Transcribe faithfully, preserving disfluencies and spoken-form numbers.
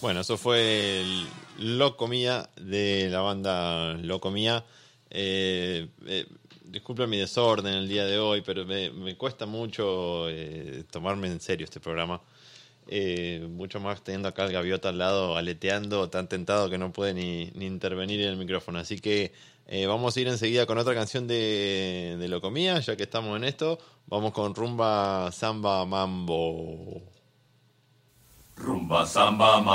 Bueno, eso fue el Locomía de la banda Locomía. Eh, eh, disculpen mi desorden el día de hoy, pero me, me cuesta mucho eh, tomarme en serio este programa. Eh, mucho más teniendo acá al gaviota al lado, aleteando, tan tentado que no puede ni, ni intervenir en el micrófono. Así que eh, vamos a ir enseguida con otra canción de, de Locomía, ya que estamos en esto. Vamos con Rumba Samba Mambo. Rumba Samba Mambo.